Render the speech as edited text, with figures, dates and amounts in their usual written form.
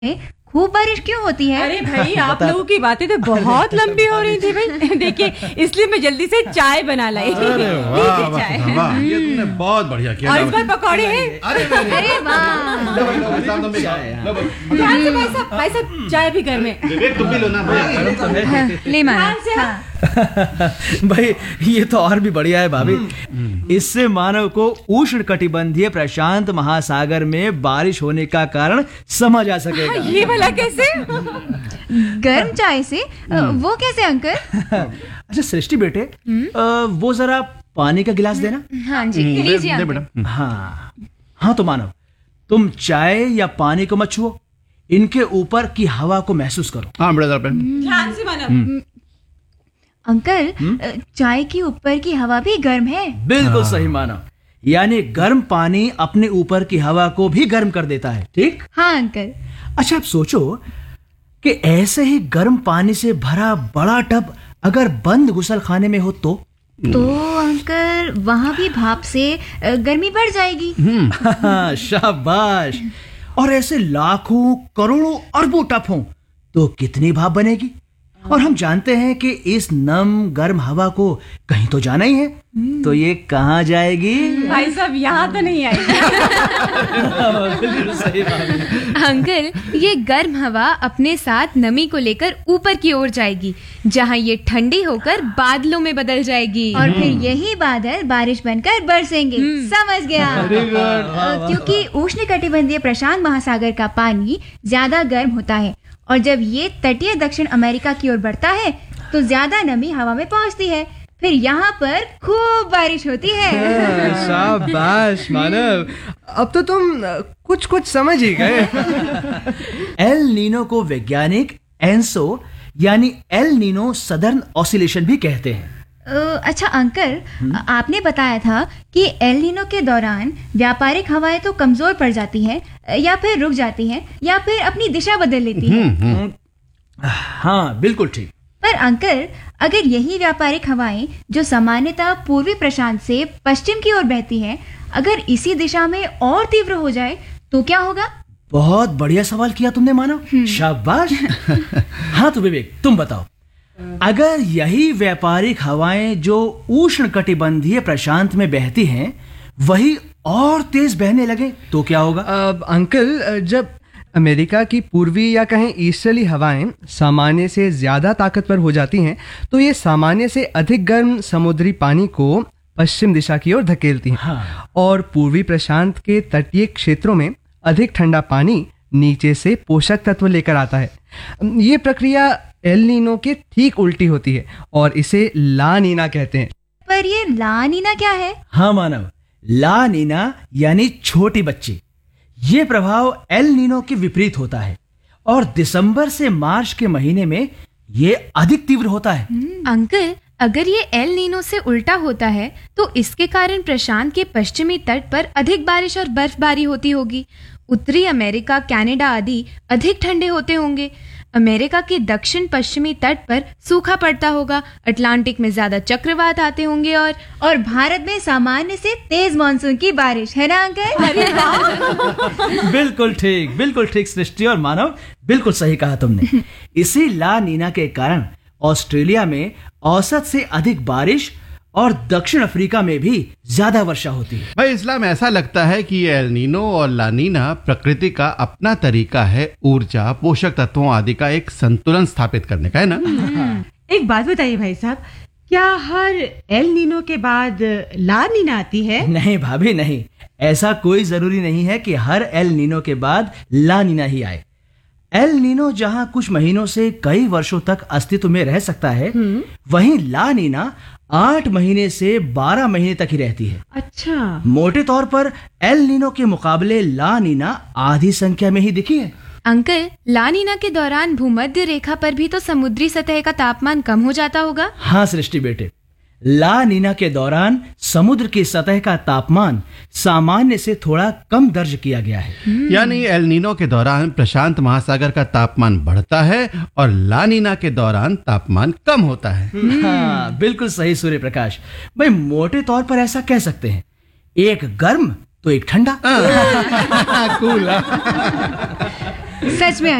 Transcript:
खूब बारिश क्यों होती है? अरे भाई, आप लोगों की बातें तो बहुत लंबी हो रही थी भाई। देखिए, इसलिए मैं जल्दी से चाय बना लाई। अरे वाह वाह, ये तुमने बहुत बढ़िया किया। और इस बार पकौड़े हैं। अरे वाह, ध्यान से भाई साहब, चाय भी घर में। विवेक, तुम भी लो ना भैया। ले माना। ध्यान से, हाँ। भाई ये तो और भी बढ़िया है भाभी। इससे मानव को उष्ण कटिबंधीय प्रशांत महासागर में बारिश होने का कारण समझ आ सकेगा। ये भला कैसे? गर्म चाय से? वो कैसे अंकल? अच्छा सृष्टि बेटे, वो जरा पानी का गिलास देना। हाँ जी, लीजिए अंकल। हाँ तो मानव, तुम चाय या पानी को मत छुओ, इनके ऊपर की हवा को महसूस करो। हाँ ब्रदर। ध्यान से मानो। अंकल, चाय के ऊपर की हवा भी गर्म है। बिल्कुल सही मानव, यानी गर्म पानी अपने ऊपर की हवा को भी गर्म कर देता है। ठीक। हाँ अंकल। अच्छा आप सोचो कि ऐसे ही गर्म पानी से भरा बड़ा टब अगर बंद गुसलखाने में हो तो अंकल, वहाँ भी भाप से गर्मी बढ़ जाएगी। शाबाश। और ऐसे लाखों करोड़ों अरबों टब हों तो कितनी भाप बनेगी। और हम जानते हैं कि इस नम गर्म हवा को कहीं तो जाना ही है, तो ये कहाँ जाएगी? भाई साहब, यहाँ तो नहीं आएगी। सही बात है। अंकल, ये गर्म हवा अपने साथ नमी को लेकर ऊपर की ओर जाएगी, जहाँ ये ठंडी होकर बादलों में बदल जाएगी। और फिर यही बादल बारिश बनकर बरसेंगे। समझ गया। क्योंकि उष्णकटिबंधीय प्रशांत महासागर का पानी ज्यादा गर्म होता है, और जब ये तटीय दक्षिण अमेरिका की ओर बढ़ता है तो ज्यादा नमी हवा में पहुंचती है, फिर यहाँ पर खूब बारिश होती है। शाबाश मानव, अब तो तुम कुछ समझ ही गए। एल नीनो को वैज्ञानिक एंसो यानी एल नीनो सदर्न ऑसिलेशन भी कहते हैं। अच्छा अंकल, आपने बताया था कि एल नीनो के दौरान व्यापारिक हवाएं तो कमजोर पड़ जाती हैं, या फिर रुक जाती हैं, या फिर अपनी दिशा बदल लेती हैं। हाँ बिल्कुल ठीक। पर अंकल, अगर यही व्यापारिक हवाएं जो सामान्यतः पूर्वी प्रशांत से पश्चिम की ओर बहती हैं, अगर इसी दिशा में और तीव्र हो जाए तो क्या होगा? बहुत बढ़िया सवाल किया तुमने मानव, शाबाश। हाँ तो विवेक, तुम बताओ, अगर यही व्यापारिक हवाएं जो उष्ण कटिबंधीय प्रशांत में बहती हैं वही और तेज बहने लगे तो क्या होगा? अंकल, जब अमेरिका की पूर्वी या कहें ईस्टर्ली हवाएं सामान्य से ज्यादा ताकतवर हो जाती हैं तो ये सामान्य से अधिक गर्म समुद्री पानी को पश्चिम दिशा की ओर धकेलती हैं। हाँ। और पूर्वी प्रशांत के तटीय क्षेत्रों में अधिक ठंडा पानी नीचे से पोषक तत्व लेकर आता है। ये प्रक्रिया एल नीनो के ठीक उल्टी होती है और इसे ला नीना कहते हैं। पर ये ला नीना क्या है? हाँ मानव, ला नीना यानी छोटी बच्ची। ये प्रभाव एल नीनो के विपरीत होता है और दिसंबर से मार्च के महीने में ये अधिक तीव्र होता है। अंकल, अगर ये एल नीनो से उल्टा होता है तो इसके कारण प्रशांत के पश्चिमी तट पर अधिक बारिश और बर्फबारी होती होगी। उत्तरी अमेरिका, कनाडा आदि अधिक ठंडे होते होंगे। अमेरिका के दक्षिण पश्चिमी तट पर सूखा पड़ता होगा। अटलांटिक में ज्यादा चक्रवात आते होंगे और भारत में सामान्य से तेज मानसून की बारिश, है ना अंकल? बिल्कुल ठीक सृष्टि और मानव, बिल्कुल सही कहा तुमने। इसी ला नीना के कारण ऑस्ट्रेलिया में औसत से अधिक बारिश और दक्षिण अफ्रीका में भी ज्यादा वर्षा होती है। भाई इस्लाम, ऐसा लगता है कि एल नीनो और ला नीना प्रकृति का अपना तरीका है ऊर्जा, पोषक तत्वों आदि का एक संतुलन स्थापित करने का, है ना? एक बात बताइए भाई साहब, क्या हर एल नीनो के बाद ला नीना आती है? नहीं भाभी नहीं, ऐसा कोई जरूरी नहीं है कि हर एल नीनो के बाद ला नीना ही आए। एल नीनो जहां कुछ महीनों से कई वर्षों तक अस्तित्व में रह सकता है, वहीं ला नीना 8 महीने से 12 महीने तक ही रहती है। अच्छा। मोटे तौर पर एल नीनो के मुकाबले ला नीना आधी संख्या में ही दिखी है। अंकल, ला नीना के दौरान भूमध्य रेखा पर भी तो समुद्री सतह का तापमान कम हो जाता होगा। हाँ सृष्टि बेटे, ला नीना के दौरान समुद्र की सतह का तापमान सामान्य से थोड़ा कम दर्ज किया गया है। यानी एल नीनो के दौरान प्रशांत महासागर का तापमान बढ़ता है और ला नीना के दौरान तापमान कम होता है। हाँ बिल्कुल सही सूर्य प्रकाश। भाई मोटे तौर पर ऐसा कह सकते हैं, एक गर्म तो एक ठंडा। कूल। सच में